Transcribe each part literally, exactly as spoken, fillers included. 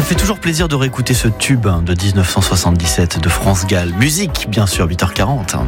fait toujours plaisir de réécouter ce tube de dix-neuf cent soixante-dix-sept de France Gall. Musique, bien sûr, huit heures quarante.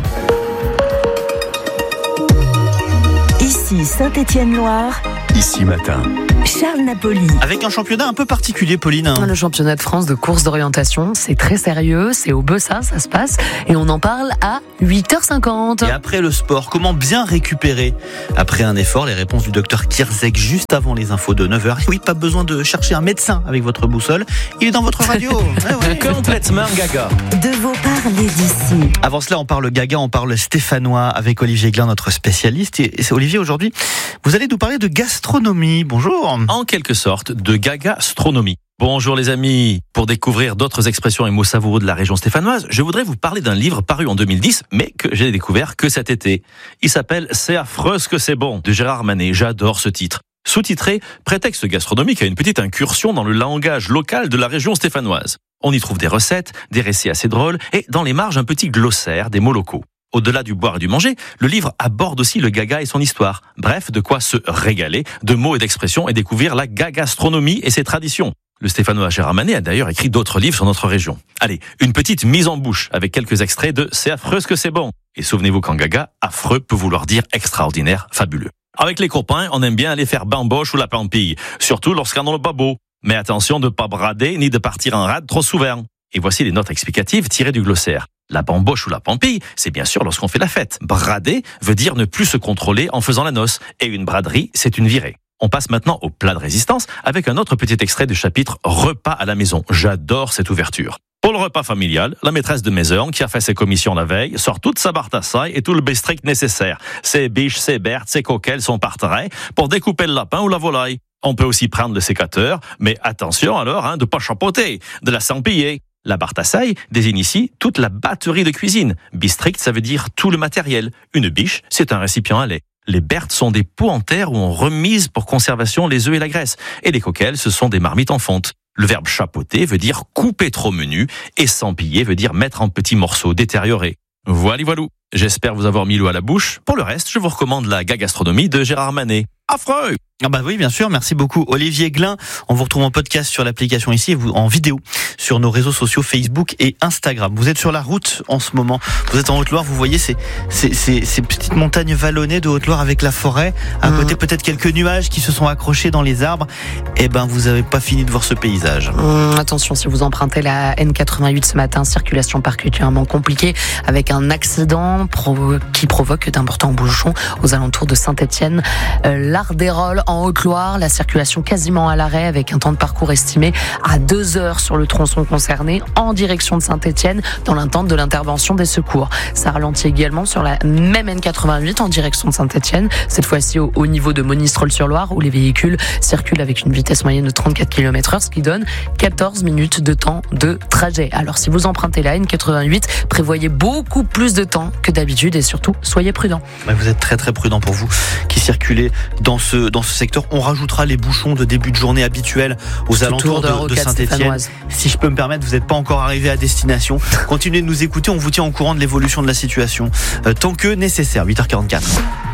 Ici Saint-Étienne-Loire. Ici matin. Charles Napoli. Avec un championnat un peu particulier, Pauline. Le championnat de France de course d'orientation, c'est très sérieux, c'est au Bessa, ça se passe, et on en parle à huit heures cinquante. Et après le sport, comment bien récupérer après un effort? Les réponses du docteur Kirzek juste avant les infos de neuf heures. Et oui, pas besoin de chercher un médecin avec votre boussole, il est dans votre radio. Ouais, ouais. Complètement gaga. De vos parlez d'ici. Avant cela, on parle gaga, on parle stéphanois avec Olivier Glin, notre spécialiste. Et c'est Olivier, aujourd'hui, vous allez nous parler de gastronomie. Bonjour. En quelque sorte, de gagastronomie. Bonjour les amis. Pour découvrir d'autres expressions et mots savoureux de la région stéphanoise, je voudrais vous parler d'un livre paru en deux mille dix, mais que j'ai découvert que cet été. Il s'appelle « C'est affreux ce que c'est bon » de Gérard Manet. J'adore ce titre. Sous-titré « Prétexte gastronomique à une petite incursion dans le langage local de la région stéphanoise ». On y trouve des recettes, des récits assez drôles et dans les marges un petit glossaire des mots locaux. Au-delà du boire et du manger, le livre aborde aussi le gaga et son histoire. Bref, de quoi se régaler de mots et d'expressions et découvrir la gagastronomie et ses traditions. Le stéphanois Gérard Manet a d'ailleurs écrit d'autres livres sur notre région. Allez, une petite mise en bouche avec quelques extraits de « C'est affreux ce que c'est bon ». Et souvenez-vous qu'en gaga, affreux peut vouloir dire extraordinaire, fabuleux. Avec les copains, on aime bien aller faire bamboche ou la pampille, surtout lorsqu'on n'a pas beau. Mais attention de ne pas brader ni de partir en rade trop souvent. Et voici les notes explicatives tirées du glossaire. La bamboche ou la pampille, c'est bien sûr lorsqu'on fait la fête. Brader veut dire ne plus se contrôler en faisant la noce. Et une braderie, c'est une virée. On passe maintenant au plat de résistance avec un autre petit extrait du chapitre Repas à la maison. J'adore cette ouverture. Pour le repas familial, la maîtresse de maison, qui a fait ses commissions la veille, sort toute sa bartassaille et tout le bistric nécessaire. Ses biches, ses berthes, ses coquelles sont parterrées pour découper le lapin ou la volaille. On peut aussi prendre le sécateur, mais attention alors hein, de pas chapeauter, de la s'empiller. La bartassaille désigne ici toute la batterie de cuisine. Bistrict, ça veut dire tout le matériel. Une biche, c'est un récipient à lait. Les berthes sont des pots en terre où on remise pour conservation les œufs et la graisse. Et les coquelles, ce sont des marmites en fonte. Le verbe chapeauter veut dire couper trop menu et s'empiller veut dire mettre en petits morceaux détériorés. Voilà, voilà. J'espère vous avoir mis l'eau à la bouche. Pour le reste, je vous recommande la gagastronomie de Gérard Manet. Affreux! Ah bah oui, bien sûr, merci beaucoup Olivier Glin. On vous retrouve en podcast sur l'application ici et vous en vidéo sur nos réseaux sociaux Facebook et Instagram. Vous êtes sur la route en ce moment, vous êtes en Haute-Loire, vous voyez ces, ces, ces, ces petites montagnes vallonnées de Haute-Loire avec la forêt, à côté mmh. peut-être quelques nuages qui se sont accrochés dans les arbres. Eh ben vous n'avez pas fini de voir ce paysage. Mmh, attention, si vous empruntez la N quatre-vingt-huit ce matin, circulation particulièrement compliquée avec un accident pro- qui provoque d'importants bouchons aux alentours de Saint-Étienne. Euh, L'Ardérol en Haute-Loire, la circulation quasiment à l'arrêt avec un temps de parcours estimé à deux heures sur le tronçon concerné en direction de Saint-Étienne dans l'attente de l'intervention des secours. Ça ralentit également sur la même N quatre-vingt-huit en direction de Saint-Étienne, cette fois-ci au, au niveau de Monistrol-sur-Loire où les véhicules circulent avec une vitesse moyenne de trente-quatre kilomètres heure, ce qui donne quatorze minutes de temps de trajet. Alors si vous empruntez la N quatre-vingt-huit, prévoyez beaucoup plus de temps que d'habitude et surtout soyez prudents. Vous êtes très très prudents pour vous qui circulez dans ce, dans ce secteur. On rajoutera les bouchons de début de journée habituels aux alentours de, de, de Saint-Étienne. Si je peux me permettre, vous n'êtes pas encore arrivé à destination. Continuez de nous écouter, on vous tient au courant de l'évolution de la situation. Euh, tant que nécessaire, huit heures quarante-quatre.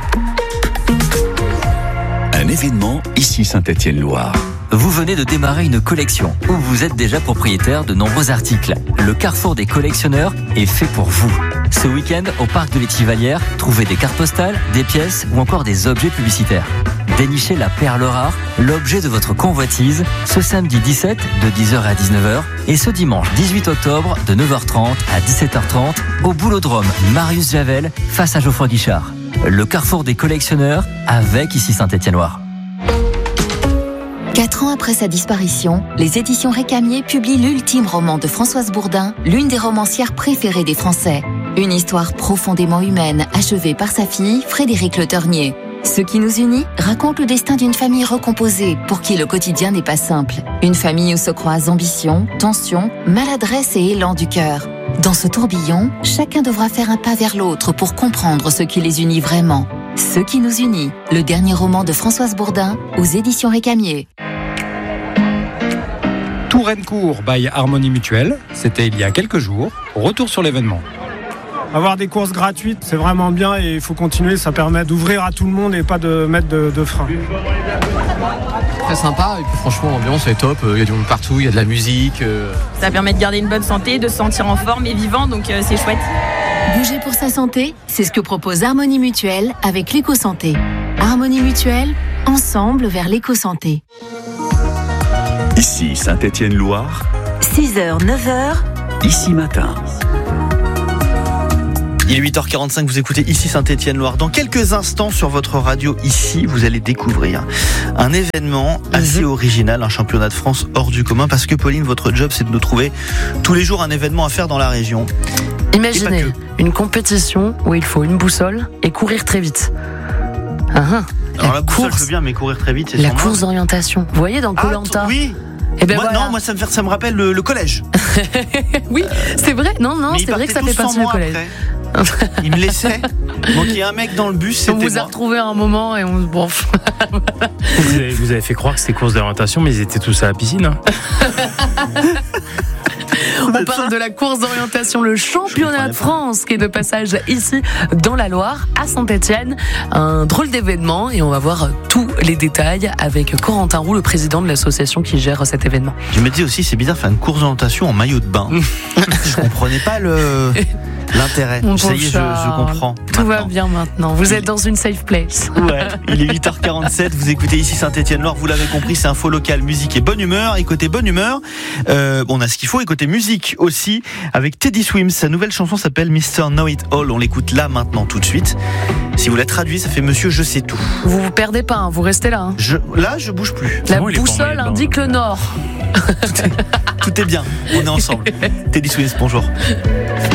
Un événement ici Saint-Étienne-Loire. Vous venez de démarrer une collection ou vous êtes déjà propriétaire de nombreux articles. Le Carrefour des collectionneurs est fait pour vous. Ce week-end, au parc de l'Étivalière, trouvez des cartes postales, des pièces ou encore des objets publicitaires. Dénichez la perle rare, l'objet de votre convoitise, ce samedi dix-sept de dix heures à dix-neuf heures et ce dimanche dix-huit octobre de neuf heures trente à dix-sept heures trente au Boulodrome Marius Javel face à Geoffroy Guichard. Le Carrefour des collectionneurs avec ici Saint-Étienne-Loire. Quatre ans après sa disparition, les éditions Récamier publient l'ultime roman de Françoise Bourdin, l'une des romancières préférées des Français. Une histoire profondément humaine, achevée par sa fille, Frédéric Le Ternier. Ce qui nous unit raconte le destin d'une famille recomposée, pour qui le quotidien n'est pas simple. Une famille où se croisent ambition, tension, maladresse et élan du cœur. Dans ce tourbillon, chacun devra faire un pas vers l'autre pour comprendre ce qui les unit vraiment. Ce qui nous unit, le dernier roman de Françoise Bourdin, aux éditions Récamier. Tourencourt by Harmonie Mutuelle, c'était il y a quelques jours. Retour sur l'événement. Avoir des courses gratuites, c'est vraiment bien et il faut continuer, ça permet d'ouvrir à tout le monde et pas de mettre de, de frein. Très sympa, et puis franchement l'ambiance est top, il y a du monde partout, il y a de la musique. Euh... Ça permet de garder une bonne santé, de se sentir en forme et vivant, donc euh, c'est chouette. Bouger pour sa santé, c'est ce que propose Harmonie Mutuelle avec l'éco-santé. Harmonie Mutuelle, ensemble vers l'éco-santé. Ici Saint-Étienne-Loire. six heures, neuf heures. Ici Matin. Il est huit heures quarante-cinq, vous écoutez Ici Saint-Étienne-Loire. Dans quelques instants sur votre radio Ici, vous allez découvrir un événement assez mmh. original, un championnat de France hors du commun, parce que Pauline, votre job, c'est de nous trouver tous les jours un événement à faire dans la région. Imaginez une compétition où il faut une boussole et courir très vite. Ah, ah. Alors la, la boussole, course, je veux bien, mais courir très vite, c'est la sans course moi. d'orientation. Vous voyez dans Koh-Lanta? Ah, oui. Eh ben moi, voilà. Non, moi ça me, fait, ça me rappelle le, le collège. Oui, c'est vrai. Non, non, mais c'est vrai que ça fait partie du collège. Il me laissait. Donc il y a un mec dans le bus. C'était on vous moi. a retrouvé un moment et on se bon. vous, avez, vous avez fait croire que c'était course d'orientation, mais ils étaient tous à la piscine. Hein. On parle de la course d'orientation, le championnat de France qui est de passage ici dans la Loire, à Saint-Étienne. Un drôle d'événement et on va voir tous les détails avec Corentin Roux, le président de l'association qui gère cet événement. Je me dis aussi, c'est bizarre de faire une course d'orientation en maillot de bain. Je comprenais pas le... l'intérêt. Mon Ça y est, je, je comprends. Tout maintenant. va bien maintenant. Vous êtes dans une safe place. Ouais, il est huit heures quarante-sept. Vous écoutez Ici Saint-Étienne-Loire. Vous l'avez compris, c'est info locale, musique et bonne humeur. Et côté bonne humeur, euh, on a ce qu'il faut. Et côté musique aussi, avec Teddy Swims. Sa nouvelle chanson s'appelle mister Know It All. On l'écoute là, maintenant, tout de suite. Si vous la traduisez, ça fait Monsieur Je sais tout. Vous vous perdez pas, hein, vous restez là. Hein. Je, là, je bouge plus. La bon, boussole indique le nord. Tout est, tout est bien. On est ensemble. Teddy Swims, bonjour.